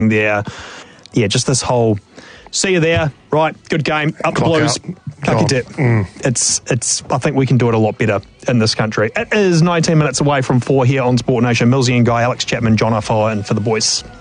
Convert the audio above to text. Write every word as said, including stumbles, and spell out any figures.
there. Yeah, just this whole, see you there, right, good game, up the Blues, Kaki dip. Mm. It's, it's, I think we can do it a lot better in this country. It is nineteen minutes away from four here on Sport Nation. Millsy and Guy, Alex Chapman, John Afoa, and for the boys.